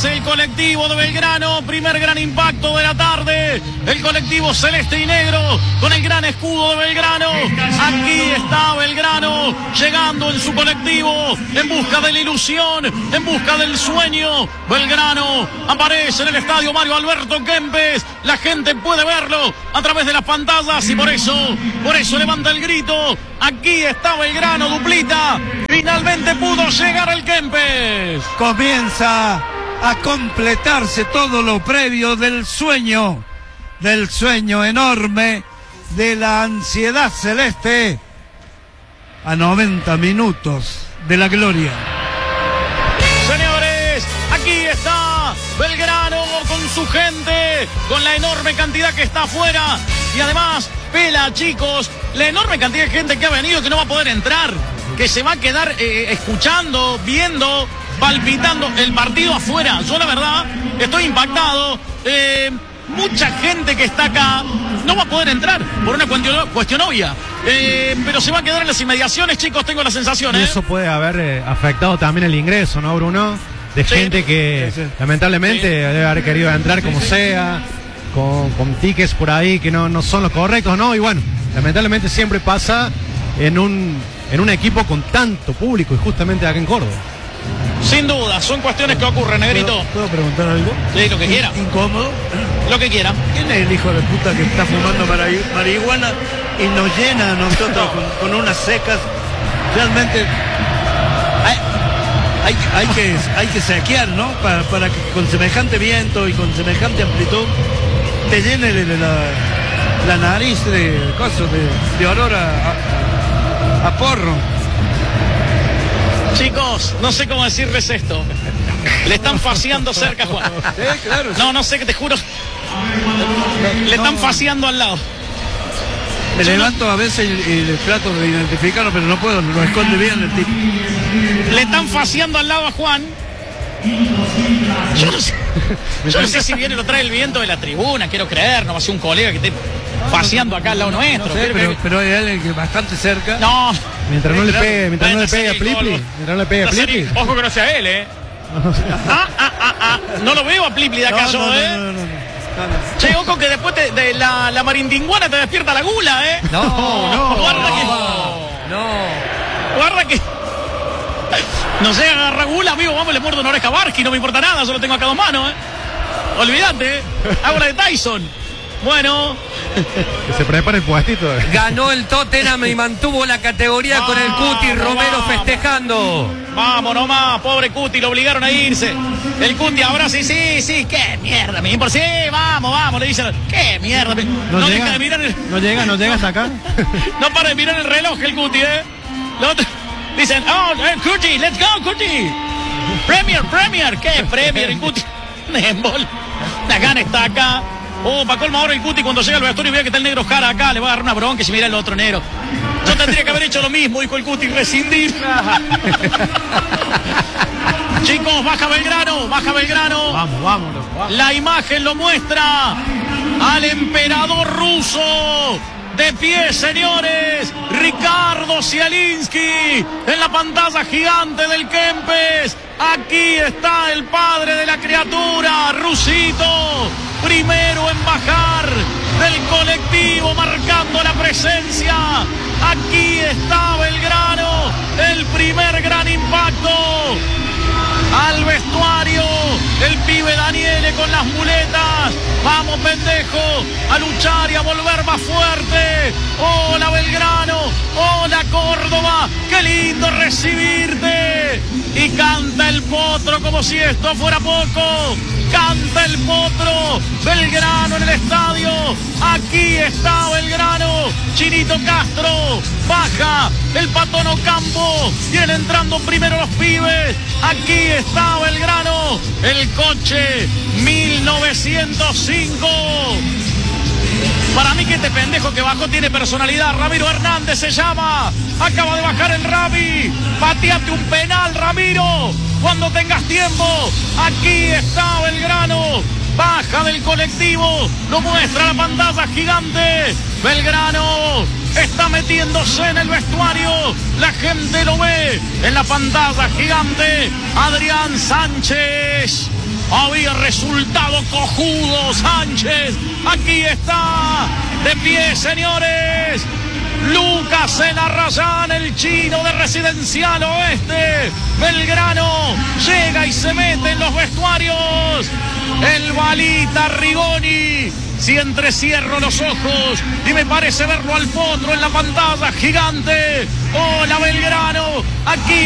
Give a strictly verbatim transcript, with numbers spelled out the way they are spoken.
Aparece el colectivo de Belgrano, primer gran impacto de la tarde. El colectivo celeste y negro con el gran escudo de Belgrano. Aquí está Belgrano llegando en su colectivo en busca de la ilusión, en busca del sueño. Belgrano aparece en el estadio Mario Alberto Kempes. La gente puede verlo a través de las pantallas y por eso, por eso levanta el grito. Aquí está Belgrano, duplita. Finalmente pudo llegar al Kempes. Comienza a completarse todo lo previo del sueño, del sueño enorme, de la ansiedad celeste, a noventa minutos de la gloria. Señores, aquí está Belgrano con su gente, con la enorme cantidad que está afuera y además, pela, chicos, la enorme cantidad de gente que ha venido que no va a poder entrar, que se va a quedar eh, escuchando, viendo, palpitando el partido afuera. Yo la verdad estoy impactado. Eh, mucha gente que está acá no va a poder entrar por una cuestión, cuestión obvia. Eh, pero se va a quedar en las inmediaciones, chicos, tengo la sensación. Y ¿eh? eso puede haber eh, afectado también el ingreso, ¿no, Bruno? De sí. gente que sí, sí. lamentablemente sí. debe haber querido entrar como sea, con, con tickets por ahí que no, no son los correctos, ¿no? Y bueno, lamentablemente siempre pasa en un, en un equipo con tanto público y justamente acá en Córdoba. Sin duda, son cuestiones que ocurren, Negrito. ¿Puedo, ¿puedo preguntar algo? Sí, lo que quiera. ¿Incómodo? Lo que quiera. ¿Quién es el hijo de puta que está fumando mari marihuana y nos llena a nosotros no. con, con unas secas? Realmente hay, hay, hay, que, hay que sequear, ¿no? Para, para que con semejante viento y con semejante amplitud te llene de la, la nariz de cosas, de, de olor a, a, a porro. Chicos, no sé cómo decirles esto. Le están faciando cerca, Juan. Sí, claro. No, no sé, que te juro. Le están faciando al lado. Me Yo levanto no... a veces y, y le trato de identificarlo, pero no puedo, lo esconde bien el tipo. Le están faciando al lado a Juan. Yo no sé. Yo no sé si viene lo trae el viento de la tribuna, quiero creer, no va a ser un colega que esté paseando acá al lado nuestro. No sé, pero, pero, pero hay alguien que bastante cerca. No. Mientras no le pegue, mientras no le pegue a Plipli. Mientras no le pegue a Plipli. Ojo que no sea él, eh. Ah, ah, ah, ah. No lo veo a Plipli de acá, no, yo, no, eh. No, no, no, no. Che, ojo que después te, de la, la marindinguana te despierta la gula, eh. No, no. Guarda no, que. No. Guarda que. No sé, agarra gula, amigo, vamos, le muerdo una oreja a Barsky, no me importa nada, solo tengo acá dos manos, eh. Olvídate, eh. Hago la de Tyson. Bueno. Que se prepare el puestito. Ganó el Tottenham y mantuvo la categoría vamos, con el Cuti Romero vamos. festejando. Vamos nomás, pobre Cuti, lo obligaron a irse. El Cuti ahora sí, sí, sí, qué mierda, me por sí, vamos, vamos, le dicen, qué mierda. Me... No, no llega, deja de mirar el... no llega, no llega hasta acá. No para de mirar el reloj el Cuti, eh. Otro... Dicen, oh, eh, Cuti, let's go, Cuti. Premier, Premier, ¿qué Premier, el Cuti? La gana está acá. Oh, para colmo ahora el Cuti cuando llega al vestuario y vea que está el negro Jara acá, le va a dar una bronca si mira el otro negro. Yo tendría que haber hecho lo mismo, dijo el Cuti, rescindir. Chicos, baja Belgrano, baja Belgrano. Vamos, vámonos, vamos. La imagen lo muestra al emperador ruso. De pie, señores, Ricardo Zielinski en la pantalla gigante del Kempes. Aquí está el padre de la criatura, Rusito, primero en bajar del colectivo, marcando la presencia. Aquí está Belgrano, el primer gran impacto. Al vestuario, el pibe Daniele con las muletas. Vamos, pendejo, a luchar y a volver más fuerte. Hola, Belgrano. Hola, Córdoba. Qué lindo recibirte. Y canta el potro como si esto fuera poco. Canta el potro. Belgrano en el estadio. Aquí está Belgrano. Chinito Castro. Baja el Patón Ocampo. Vienen entrando primero los pibes. Aquí está Belgrano. El coche mil novecientos cinco. Para mí que este pendejo que bajó tiene personalidad. Ramiro Hernández se llama. Acaba de bajar el Rami. Pateate un penal, Ramiro. Cuando tengas tiempo. Aquí está Belgrano. Baja del colectivo. Lo muestra la pantalla gigante. Belgrano está metiéndose en el vestuario. La gente lo ve en la pantalla gigante. Adrián Sánchez. Había resultado cojudo Sánchez. Aquí está. De pie, señores. Lucas Elarrayán, el chino de Residencial Oeste. Belgrano llega y se mete en los vestuarios. El balita Rigoni. Si entrecierro los ojos y me parece verlo al potro en la pantalla gigante. Hola Belgrano, aquí